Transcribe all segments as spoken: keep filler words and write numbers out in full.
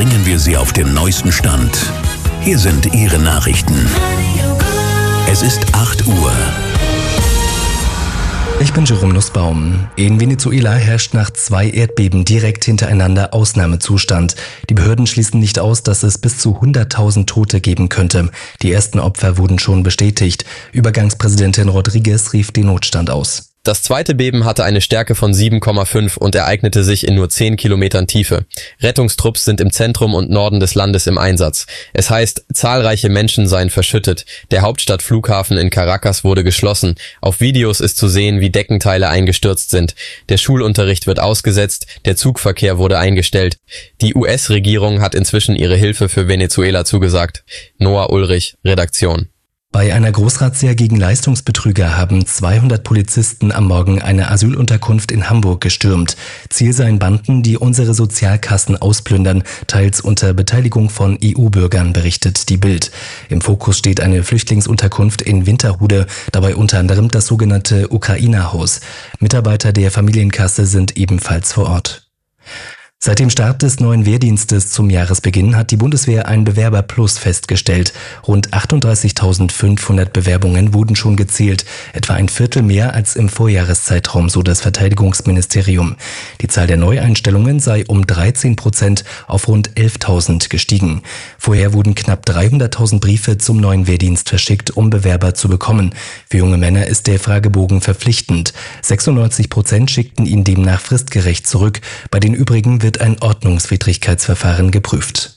bringen wir Sie auf den neuesten Stand. Hier sind Ihre Nachrichten. Es ist acht Uhr. Ich bin Jerome Nussbaum. In Venezuela herrscht nach zwei Erdbeben direkt hintereinander Ausnahmezustand. Die Behörden schließen nicht aus, dass es bis zu hunderttausend Tote geben könnte. Die ersten Opfer wurden schon bestätigt. Übergangspräsidentin Rodriguez rief den Notstand aus. Das zweite Beben hatte eine Stärke von sieben Komma fünf und ereignete sich in nur zehn Kilometern Tiefe. Rettungstrupps sind im Zentrum und Norden des Landes im Einsatz. Es heißt, zahlreiche Menschen seien verschüttet. Der Hauptstadtflughafen in Caracas wurde geschlossen. Auf Videos ist zu sehen, wie Deckenteile eingestürzt sind. Der Schulunterricht wird ausgesetzt, der Zugverkehr wurde eingestellt. Die U S-Regierung hat inzwischen ihre Hilfe für Venezuela zugesagt. Noah Ulrich, Redaktion. Bei einer Großrazzia gegen Leistungsbetrüger haben zweihundert Polizisten am Morgen eine Asylunterkunft in Hamburg gestürmt. Ziel seien Banden, die unsere Sozialkassen ausplündern, teils unter Beteiligung von E U-Bürgern, berichtet die Bild. Im Fokus steht eine Flüchtlingsunterkunft in Winterhude, dabei unter anderem das sogenannte Ukrainerhaus. Mitarbeiter der Familienkasse sind ebenfalls vor Ort. Seit dem Start des neuen Wehrdienstes zum Jahresbeginn hat die Bundeswehr ein Bewerberplus festgestellt. Rund achtunddreißigtausendfünfhundert Bewerbungen wurden schon gezählt, etwa ein Viertel mehr als im Vorjahreszeitraum, so das Verteidigungsministerium. Die Zahl der Neueinstellungen sei um dreizehn Prozent auf rund elftausend gestiegen. Vorher wurden knapp dreihunderttausend Briefe zum neuen Wehrdienst verschickt, um Bewerber zu bekommen. Für junge Männer ist der Fragebogen verpflichtend. sechsundneunzig Prozent schickten ihn demnach fristgerecht zurück. Bei den übrigen wird ein Ordnungswidrigkeitsverfahren geprüft.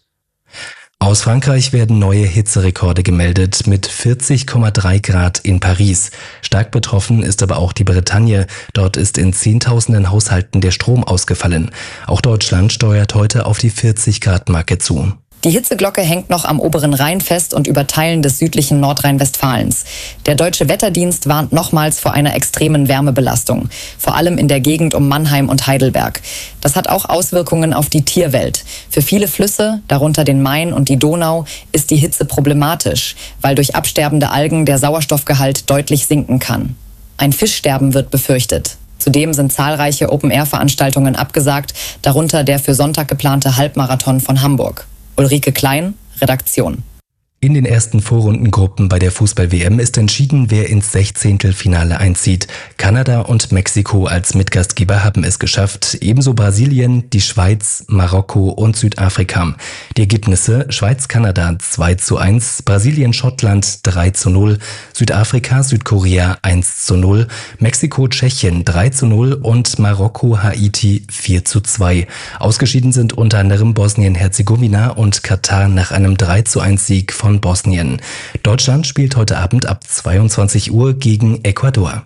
Aus Frankreich werden neue Hitzerekorde gemeldet mit vierzig Komma drei Grad in Paris. Stark betroffen ist aber auch die Bretagne. Dort ist in Zehntausenden Haushalten der Strom ausgefallen. Auch Deutschland steuert heute auf die vierzig Grad Marke zu. Die Hitzeglocke hängt noch am oberen Rhein fest und über Teilen des südlichen Nordrhein-Westfalens. Der Deutsche Wetterdienst warnt nochmals vor einer extremen Wärmebelastung, vor allem in der Gegend um Mannheim und Heidelberg. Das hat auch Auswirkungen auf die Tierwelt. Für viele Flüsse, darunter den Main und die Donau, ist die Hitze problematisch, weil durch absterbende Algen der Sauerstoffgehalt deutlich sinken kann. Ein Fischsterben wird befürchtet. Zudem sind zahlreiche Open-Air-Veranstaltungen abgesagt, darunter der für Sonntag geplante Halbmarathon von Hamburg. Ulrike Klein, Redaktion. In den ersten Vorrundengruppen bei der Fußball-W M ist entschieden, wer ins Sechzehntelfinale einzieht. Kanada und Mexiko als Mitgastgeber haben es geschafft, ebenso Brasilien, die Schweiz, Marokko und Südafrika. Die Ergebnisse: Schweiz-Kanada zwei zu eins, Brasilien-Schottland drei zu null, Südafrika-Südkorea eins zu null, Mexiko-Tschechien drei zu null und Marokko-Haiti vier zu zwei. Ausgeschieden sind unter anderem Bosnien-Herzegowina und Katar nach einem drei zu eins Sieg von Bosnien. Deutschland spielt heute Abend ab zweiundzwanzig Uhr gegen Ecuador.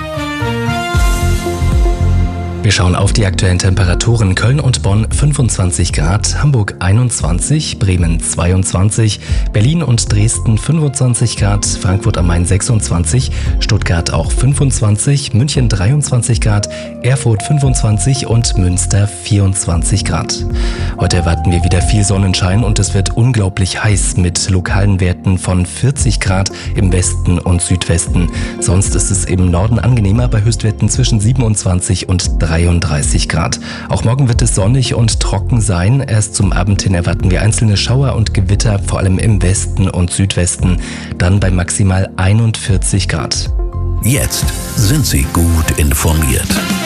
Wir schauen auf die aktuellen Temperaturen. Köln und Bonn fünfundzwanzig Grad, Hamburg einundzwanzig, Bremen zweiundzwanzig, Berlin und Dresden fünfundzwanzig Grad, Frankfurt am Main sechsundzwanzig, Stuttgart auch fünfundzwanzig, München dreiundzwanzig Grad, Erfurt fünfundzwanzig und Münster vierundzwanzig Grad. Heute erwarten wir wieder viel Sonnenschein und es wird unglaublich heiß mit lokalen Werten von vierzig Grad im Westen und Südwesten. Sonst ist es im Norden angenehmer bei Höchstwerten zwischen siebenundzwanzig und dreiunddreißig Grad. Auch morgen wird es sonnig und trocken sein. Erst zum Abend hin erwarten wir einzelne Schauer und Gewitter, vor allem im Westen und Südwesten. Dann bei maximal einundvierzig Grad. Jetzt sind Sie gut informiert.